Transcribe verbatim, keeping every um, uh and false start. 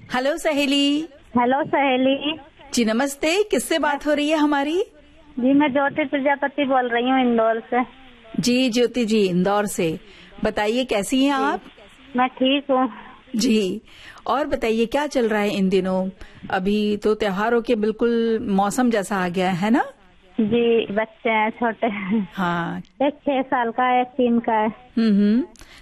Hello सहेली। Hello सहेली जी नमस्ते, किससे बात हो रही है हमारी? जी, मैं ज्योति प्रजापति बोल रही हूँ इंदौर से। जी ज्योति जी, इंदौर से। बताइए कैसी हैं आप? मैं ठीक हूँ जी, और बताइए क्या चल रहा है इन दिनों? अभी तो त्योहारों के बिल्कुल मौसम जैसा आ गया है ना? जी। बच्चे हैं छोटे, हाँ। एक छह साल का है, एक तीन का है। हम्म हम्म।